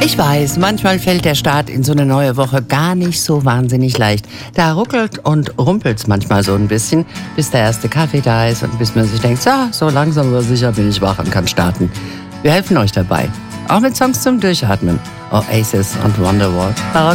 Ich weiß, manchmal fällt der Start in so eine neue Woche gar nicht so wahnsinnig leicht. Da ruckelt und rumpelt's manchmal so ein bisschen, bis der erste Kaffee da ist und bis man sich denkt, so langsam aber sicher bin ich wach und kann starten. Wir helfen euch dabei, auch mit Songs zum Durchatmen. Oasis und Wonderwall.